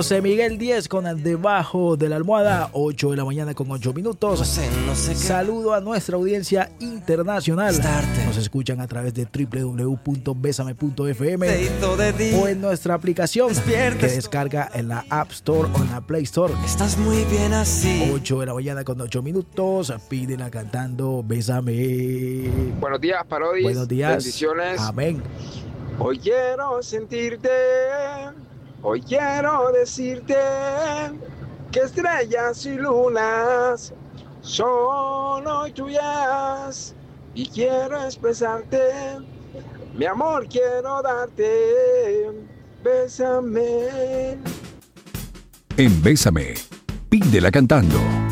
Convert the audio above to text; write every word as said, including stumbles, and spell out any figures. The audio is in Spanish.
José Miguel Díez con Debajo de la Almohada, ocho de la mañana con ocho minutos. No sé, no sé qué. Saludo a nuestra audiencia internacional. Nos escuchan a través de doble u doble u doble u punto besame punto efe eme o en nuestra aplicación que descarga en la App Store o en la Play Store. Estás muy bien así. ocho de la mañana con ocho minutos. Pídela cantando Bésame. Buenos días, Parodis. Buenos días. Bendiciones. Amén. Hoy quiero sentirte, hoy quiero decirte que estrellas y lunas son hoy tuyas y quiero expresarte, mi amor quiero darte, bésame. En Bésame, pídela cantando.